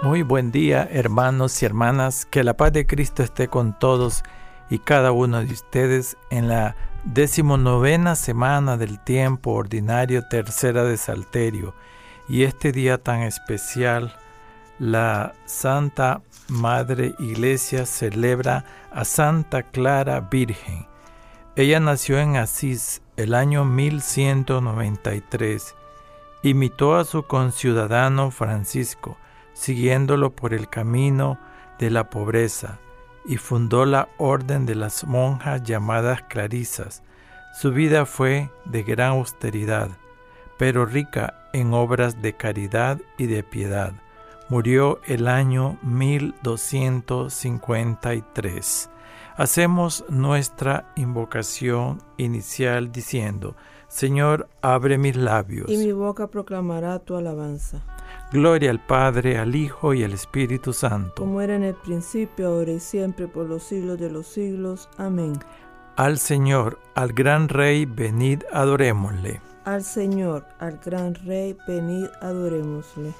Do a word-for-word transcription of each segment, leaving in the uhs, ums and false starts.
Muy buen día, hermanos y hermanas, que la paz de Cristo esté con todos y cada uno de ustedes en la decimonovena semana del tiempo ordinario, tercera de Salterio, y este día tan especial, la Santa Madre Iglesia celebra a Santa Clara Virgen. Ella nació en Asís el año mil ciento noventa y tres. Imitó a su conciudadano Francisco, siguiéndolo por el camino de la pobreza, y fundó la orden de las monjas llamadas clarisas. Su vida fue de gran austeridad, pero rica en obras de caridad y de piedad. Murió el año mil doscientos cincuenta y tres. Hacemos nuestra invocación inicial diciendo: Señor, abre mis labios, y mi boca proclamará tu alabanza. Gloria al Padre, al Hijo y al Espíritu Santo, como era en el principio, ahora y siempre, por los siglos de los siglos. Amén. Al Señor, al gran Rey, venid, adorémosle. Al Señor, al gran Rey, venid, adorémosle.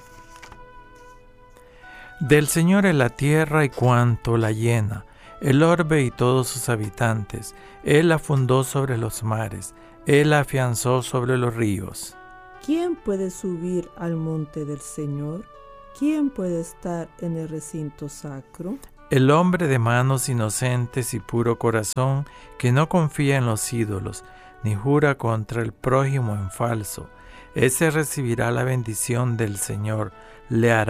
Del Señor es la tierra y cuanto la llena, el orbe y todos sus habitantes. Él la fundó sobre los mares, Él la afianzó sobre los ríos. ¿Quién puede subir al monte del Señor? ¿Quién puede estar en el recinto sacro? El hombre de manos inocentes y puro corazón, que no confía en los ídolos, ni jura contra el prójimo en falso, ese recibirá la bendición del Señor, le hará